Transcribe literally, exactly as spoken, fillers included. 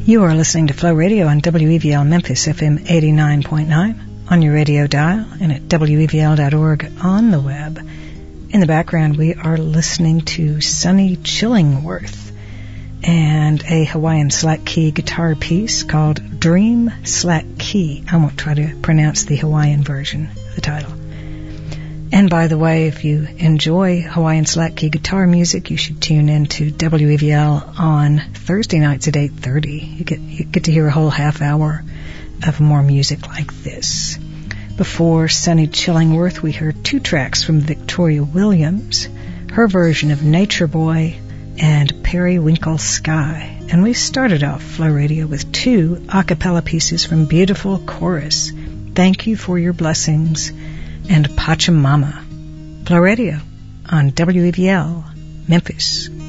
You are listening to Flow Radio on W E V L Memphis F M eighty-nine point nine on your radio dial and at W E V L dot org on the web. In the background, we are listening to Sonny Chillingworth and a Hawaiian slack key guitar piece called Dream Slack Key. I won't try to pronounce the Hawaiian version of the title. And by the way, if you enjoy Hawaiian slack key guitar music, you should tune in to W E V L on Thursday nights at eight thirty. You get, you get to hear a whole half hour of more music like this. Before Sonny Chillingworth, we heard two tracks from Victoria Williams, her version of Nature Boy and Periwinkle Sky. And we started off Flow Radio with two a cappella pieces from Beautiful Chorus, Thank You for Your Blessings, and Pachamama. Flow Radio on W E V L, Memphis.